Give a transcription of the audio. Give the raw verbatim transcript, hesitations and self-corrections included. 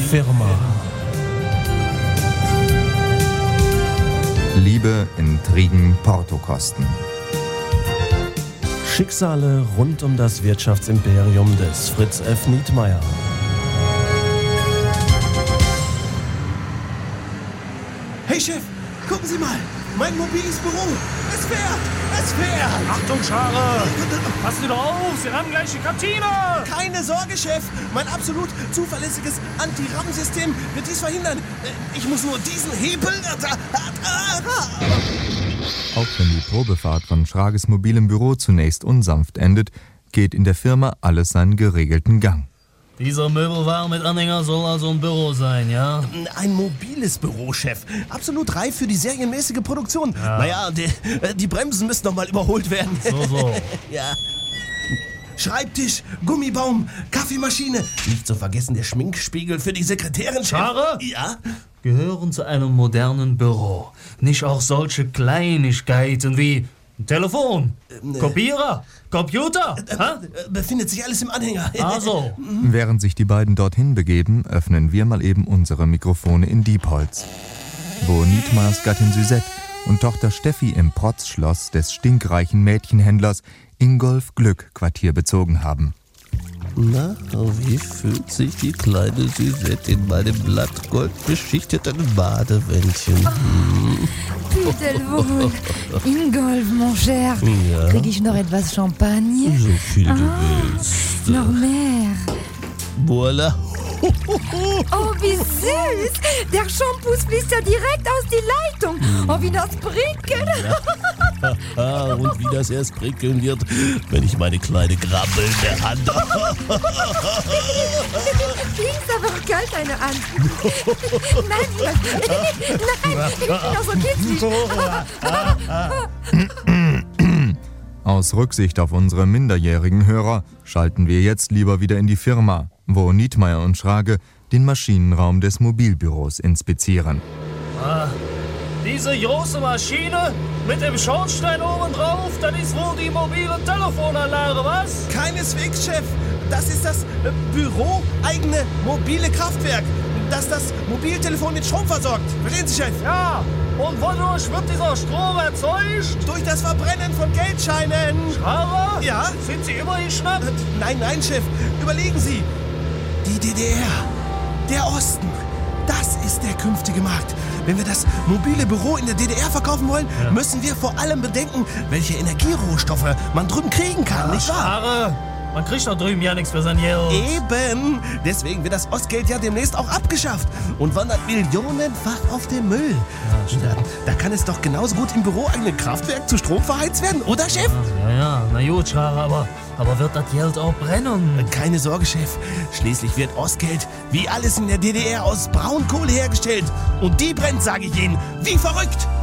Firma. Liebe, Intrigen, Portokosten. Schicksale rund um das Wirtschaftsimperium des Fritz F. Nietmeyer. Hey Chef, gucken Sie mal, mein mobiles Büro. Es fährt, es fährt. Achtung, Schare! Passen Sie doch auf, Sie haben gleich die Kantine! Keine Sorge, Chef. Mein absolut zuverlässiges Anti-Rammsystem wird dies verhindern. Ich muss nur diesen Hebel... Auch wenn die Probefahrt von Schrages mobilem Büro zunächst unsanft endet, geht in der Firma alles seinen geregelten Gang. Dieser Möbelwagen mit Anhänger soll also ein Büro sein, ja? Ein mobiles Büro, Chef. Absolut reif für die serienmäßige Produktion. Ja. Naja, die, die Bremsen müssen noch mal überholt werden. So, so. Ja. Schreibtisch, Gummibaum, Kaffeemaschine. Nicht zu vergessen der Schminkspiegel für die Sekretärin, Chef. Schare? Ja? Gehören zu einem modernen Büro. Nicht auch solche Kleinigkeiten wie ein Telefon, Ähm, äh, Kopierer, Computer, Äh, hä? äh, befindet sich alles im Anhänger. Also, Während sich die beiden dorthin begeben, öffnen wir mal eben unsere Mikrofone in Diepholz, wo Nietmeyers Gattin Suzette und Tochter Steffi im Protzschloss des stinkreichen Mädchenhändlers Ingolf Glück Quartier bezogen haben. Na, wie fühlt sich die kleine Suzette in meinem blattgoldbeschichteten Badewändchen? Hm. Pudelwohl. Ingolf, mon cher. Ja? Krieg ich noch etwas Champagne? So viel du Ah, willst. Noch mehr. Voila. Oh, wie süß. Der Shampoo fließt ja direkt aus die Leitung. Oh, wie das prickelt. Ah, und wie das erst prickeln wird, wenn ich meine kleine grabbelnde Hand... Ist aber auch kalt, deine Hand. Nein, nein, ich bin auch so kitzlig. Aus Rücksicht auf unsere minderjährigen Hörer schalten wir jetzt lieber wieder in die Firma, wo Nietmeyer und Schrage den Maschinenraum des Mobilbüros inspizieren. ah, diese große Maschine mit dem Schornstein oben drauf, das ist wohl die mobile Telefonanlage, was? Keineswegs, Chef. Das ist das äh, büroeigene mobile Kraftwerk, das das Mobiltelefon mit Strom versorgt. Verstehen Sie, Chef? Ja, und wodurch wird dieser Strom erzeugt? Durch das Verbrennen von Geldscheinen. Schare? Ja? Sind Sie immer geschnappt? Nein, nein, Chef. Überlegen Sie. Die D D R, der Osten, das ist der künftige Markt. Wenn wir das mobile Büro in der D D R verkaufen wollen, Ja. müssen wir vor allem bedenken, welche Energierohstoffe man drüben kriegen kann, nicht wahr? Schare, man kriegt doch drüben ja nichts für sein Geld. Eben. Deswegen wird das Ostgeld ja demnächst auch abgeschafft und wandert millionenfach auf den Müll. da, da kann es doch genauso gut im büroeigenen Kraftwerk zu Strom verheizt werden, oder, Chef? Ja, ja, na gut, Schare, aber, aber wird das Geld auch brennen? Keine Sorge, Chef. Schließlich wird Ostgeld wie alles in der D D R aus Braunkohle hergestellt. Und die brennt, sage ich Ihnen, wie verrückt.